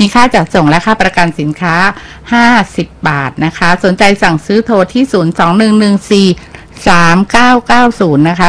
มีค่าจัดส่งและค่าประกันสินค้า50 บาทนะคะสนใจสั่งซื้อโทรที่021143990นะคะ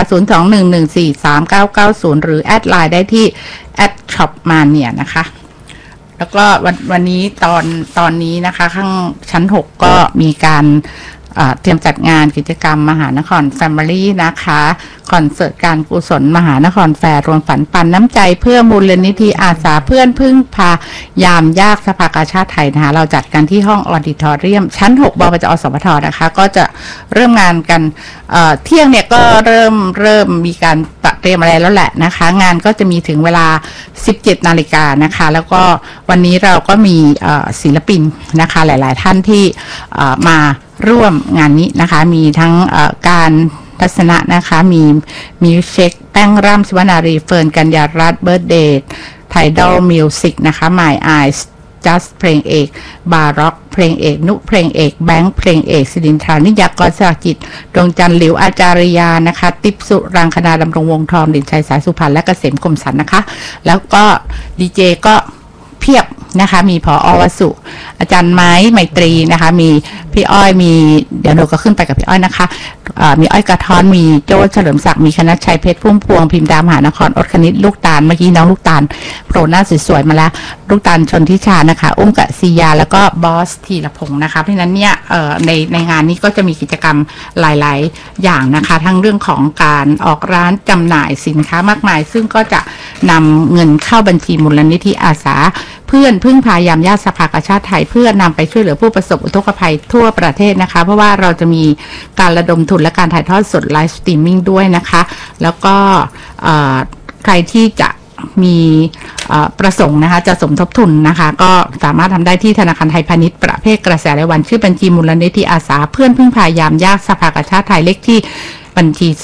021143990หรือแอดไลน์ได้ที่@shopmaniaนะคะแล้วก็วันนี้ตอนนี้นะคะข้างชั้น6ก็มีการเตรียมจัดงานกิจกรรมมหานครแฟมิลี่นะคะคอนเสิร์ตการกุศลมหานครแฟร์รวมฝันปันน้ำใจเพื่อมูลนิธิอาสาเพื่อนพึ่งพายามยากสภากาชาติไทยนะคะเราจัดกันที่ห้องออดิทอเรียมชั้น6บปจสพทนะคะก็จะเริ่มงานกันเที่ยงเนี่ยก็เริ่มมีการเตรียมอะไรแล้วแหละนะคะงานก็จะมีถึงเวลา 17 นาฬิกานะคะแล้วก็วันนี้เราก็มีศิลปินนะคะหลายๆท่านที่มาร่วมงานนี้นะคะมีทั้งการทัศนะนะคะมีเช็คแป้งร่ำศิวนารีเฟิร์นกัญญารัตน์เบิร์ดเดย์ไทดอลมิวสิกนะคะ My Eyes Just เพลงเอกบาร็อกเพลงเอกนุเพลงเอกแบงค์เพลงเอกสิรินทรานิยากรสากิจดวงจันทร์หลิวอาจารยานะคะติปสุรังคณาดำรงวงทองดินชัยสายสุพรรณและเกษมคมสันนะคะแล้วก็ดีเจก็เพียบนะคะมีผอ.วสุอาจารย์ไม้ไมตรีนะคะมีพี่อ้อยมีเดี๋ยวเราก็ขึ้นไปกับพี่อ้อยนะคะมีอ้อยกระท้อนมีโจ้เฉลิมศักดิ์มีคณัชชัยเพชรพุ่มพวงพิมพ์ดามหานครอดคณิตลูกตาลเมื่อกี้น้องลูกตาลโผล่หน้าสวยๆมาแล้วลูกตาลชนทิชานะคะอุ้มกะซียาแล้วก็บอสธีรพงศ์นะคะเพราะฉะนั้นเนี่ยในงานนี้ก็จะมีกิจกรรมหลายๆอย่างนะคะทั้งเรื่องของการออกร้านจำหน่ายสินค้ามากมายซึ่งก็จะนำเงินเข้าบัญชีมูลนิธิอาสาเพื่อนพึ่งพายามยากสภากาชาติไทยเพื่อนำไปช่วยเหลือผู้ประสบอุทกภัยทั่วประเทศนะคะเพราะว่าเราจะมีการระดมทุนและการถ่ายทอดสดไลฟ์สตรีมมิ่งด้วยนะคะแล้วก็ใครที่จะมีประสงค์นะคะจะสมทบทุนนะคะก็สามารถทำได้ที่ธนาคารไทยพาณิชย์ประเภทกระแสรายวันชื่อบัญชีมูลนิธิอาสาเพื่อนพึ่งพายามยากสภากาชาติไทยเลขที่บัญชี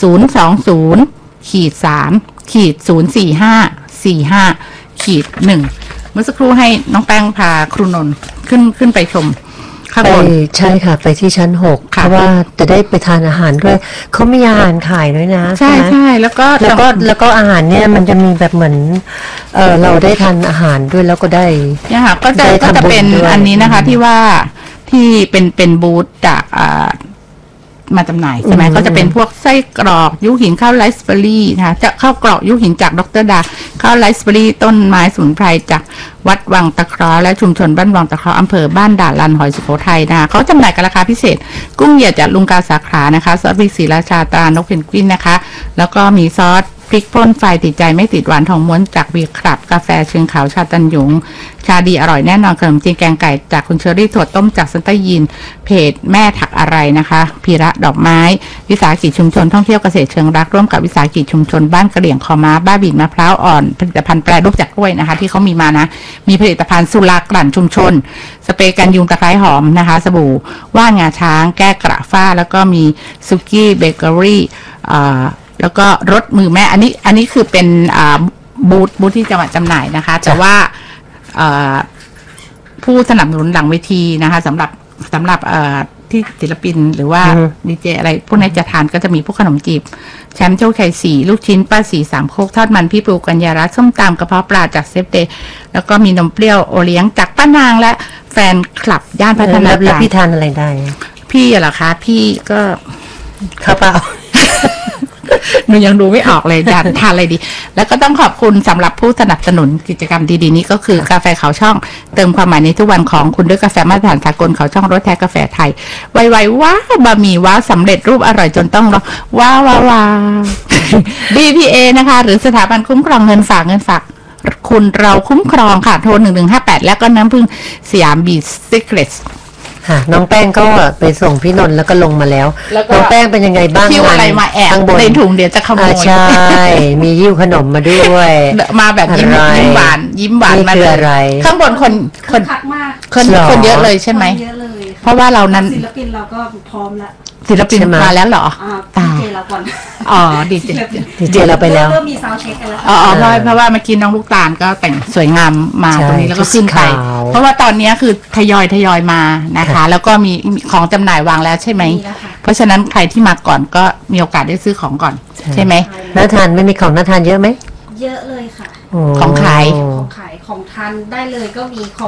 020-3-04545-1เมื่อสักครู่ให้น้องแป้งพาครูนนท์ขึ้นไปชมข้างบนใช่ค่ะไปที่ชั้น6เพราะว่าจะได้ไปทานอาหารด้วยเขามีอาหารขายด้วยนะใช่ใช่แล้วก็อาหารเนี่ยมันจะมีแบบเหมือนเราได้ทานอาหารด้วยแล้วก็ได้เนี่ยค่ะก็จะเป็นอันนี้นะคะที่ว่าที่เป็นบูธจากมาจำหน่ายใช่ไหมก็จะเป็นพวกไส้กรอกยุหินข้าวไรซ์เบอร์รี่นะคะจะข้าวกรอกยุหินจากดร.ดาข้าวไรซ์เบอร์รี่ต้นไม้สมุนไพรจากวัดวังตะเคราะห์และชุมชนบ้านวังตะเคราะห์อำเภอบ้านด่านลันหอยสุโขทัยนะคะเขาจำหน่ายกันราคาพิเศษกุ้งเหยียดจากลุงกาสาขานะคะซอสพริกศรีราชาตรานกเพนกวินนะคะแล้วก็มีซอสพริกพ่นไฟติดใจไม่ติดหวานทองม้วนจากวีคลับกาแฟเชิงเขาชาตันหยงชาดีอร่อยแน่นอนขนมจีนแกงไก่จากคุณเชอรี่ถั่วต้มจากซันต้ายินเพจแม่ถักอะไรนะคะพีระดอกไม้วิสาหกิจชุมชนท่องเที่ยวเกษตรเชิงรักร่วมกับวิสาหกิจชุมชนบ้านกระเหลี่ยงคอม้าบ้าบิ่นมะพร้าวอ่อนผลิตภัณฑ์แปรรูปจากกล้วยนะคะที่เขามีมานะมีผลิตภัณฑ์สุรากลั่นชุมชนสเปรย์กันยุงตะไคร้หอมนะคะสบู่ว่านงาช้างแก้กระฝ้าแล้วก็มีซุกี้เบเกอรี่แล้วก็รถมือแม่อันนี้คือเป็นบูธที่จังหวัดจำหน่ายนะคะแต่ว่าผู้สนับสนุนหลังเวทีนะคะสำหรับที่ศิลปินหรือว่าดีเจอะไรพวกนี้จะทานก็จะมีพวกขนมจีบแชมป์โชคชัย4ลูกชิ้นป้าสี3โคกทอดมันพี่ปูกัญญารัตน์ส้มตำกระเพาะปลาจากเซฟเดย์แล้วก็มีนมเปรี้ยวโอเลี้ยงจากป้านางและแฟนคลับย่านพัฒนาการแล้วพี่ทานอะไรได้พี่เหรอคะพี่ก็ข้าวเปล่าหนูยังดูไม่ออกเลยจะทานอะไรดีแล้วก็ต้องขอบคุณสำหรับผู้สนับสนุนกิจกรรมดีๆนี้ก็คือกาแฟเขาช่องเติมความหมายในทุกวันของคุณด้วยกาแฟมาตรฐานสากลเขาช่องรสแท้กาแฟไทยไวๆว้าวบะหมี่ว้าวสำเร็จรูปอร่อยจนต้องร้องว้าว BPA นะคะหรือสถาบันคุ้มครองเงินฝากคุณเราคุ้มครองค่ะโทร1158แล้วก็น้ำผึ้งสยามบีซิเครตน้องแป้งก็ไปส่งพี่นนท์แล้วก็ลงมาแล้วน้องแป้งเป็นยังไงบ้างที่อะไรมาแอบในถุงเดี๋ยวจะขโมยใช่มียิ้วขนมมาด้วยมาแบบยิ้มหวานมาเลยข้างบนคนเยอะเลยใช่ไหมเพราะว่าเรานั้นศิลปินเราก็พร้อมแล้วศิลปินมาแล้วเหรอดีเจเราก่อนดีเจเราไปแล้วเริ่มมีซาวด์เช็คกันแล้วเพราะว่าเมื่อกี้น้องลูกตาลก็แต่งสวยงามมาตรงนี้แล้วก็ขึ้นไปเพราะว่าตอนนี้คือทยอยมานะคะแล้วก็มีของจำหน่ายวางแล้วใช่ไหมเพราะฉะนั้นใครที่มาก่อนก็มีโอกาสได้ซื้อของก่อนใช่ไหมน่าทานไม่มีของน่าทานเยอะไหมเยอะเลยค่ะของขายของทานได้เลยก็มีของ